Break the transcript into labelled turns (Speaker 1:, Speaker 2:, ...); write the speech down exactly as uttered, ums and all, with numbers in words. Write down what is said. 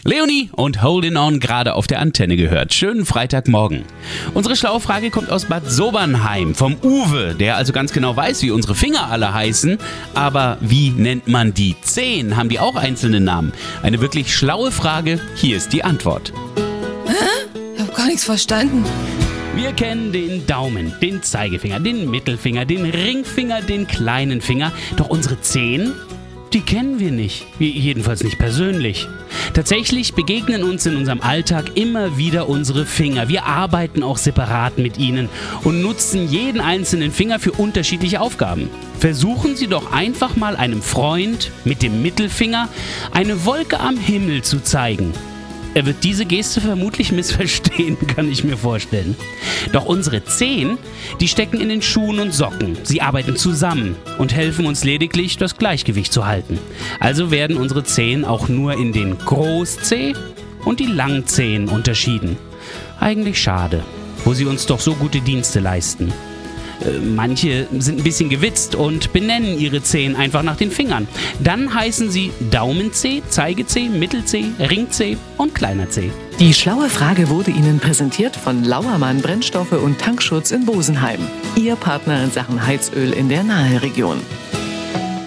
Speaker 1: Leonie und Holding On gerade auf der Antenne gehört. Schönen Freitagmorgen. Unsere schlaue Frage kommt aus Bad Sobernheim vom Uwe, der also ganz genau weiß, wie unsere Finger alle heißen. Aber wie nennt man die Zehen? Haben die auch einzelne Namen? Eine wirklich schlaue Frage. Hier ist die Antwort.
Speaker 2: Hä? Ich hab gar nichts verstanden.
Speaker 1: Wir kennen den Daumen, den Zeigefinger, den Mittelfinger, den Ringfinger, den kleinen Finger. Doch unsere Zehen, die kennen wir nicht. Jedenfalls nicht persönlich. Tatsächlich begegnen uns in unserem Alltag immer wieder unsere Finger. Wir arbeiten auch separat mit ihnen und nutzen jeden einzelnen Finger für unterschiedliche Aufgaben. Versuchen Sie doch einfach mal einem Freund mit dem Mittelfinger eine Wolke am Himmel zu zeigen. Er wird diese Geste vermutlich missverstehen, kann ich mir vorstellen. Doch unsere Zehen, die stecken in den Schuhen und Socken. Sie arbeiten zusammen und helfen uns lediglich, das Gleichgewicht zu halten. Also werden unsere Zehen auch nur in den Großzeh und die Langzehen unterschieden. Eigentlich schade, wo sie uns doch so gute Dienste leisten. Manche sind ein bisschen gewitzt und benennen ihre Zehen einfach nach den Fingern. Dann heißen sie Daumenzeh, Zeigezeh, Mittelzeh, Ringzeh und kleiner Zeh.
Speaker 3: Die schlaue Frage wurde Ihnen präsentiert von Lauermann Brennstoffe und Tankschutz in Bosenheim. Ihr Partner in Sachen Heizöl in der Naheregion.